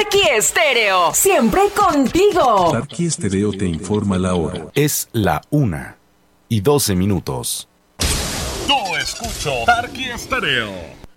Tarqui Estéreo, siempre contigo. Tarqui Estéreo te informa la hora. Es la 1:12. Yo escucho Tarqui Estéreo.